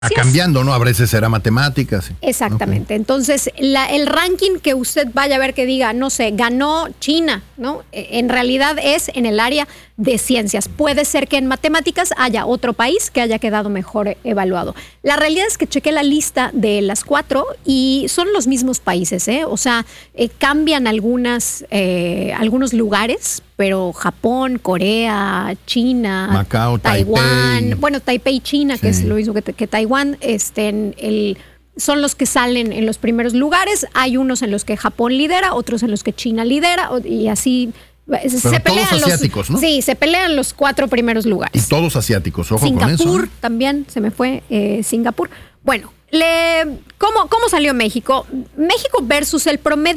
cambiando, ¿no? A veces será matemáticas. Sí. Exactamente. Okay. Entonces, el ranking que usted vaya a ver que diga, no sé, ganó China, ¿no? En realidad es en el área de ciencias. Puede ser que en matemáticas haya otro país que haya quedado mejor evaluado. La realidad es que chequé la lista de las 4 y son los mismos países, ¿eh? O sea, cambian algunos lugares, pero Japón, Corea, China, Macao, Taiwán, Taipei. Bueno, Taipei, China, sí, que es lo mismo que Taiwán, son los que salen en los primeros lugares. Hay unos en los que Japón lidera, otros en los que China lidera, y así se pelean todos asiáticos, ¿no? Sí, se pelean los 4 primeros lugares. Y todos asiáticos, ojo Singapur, con eso. También se me fue Singapur. Bueno, ¿cómo salió México? México versus el promedio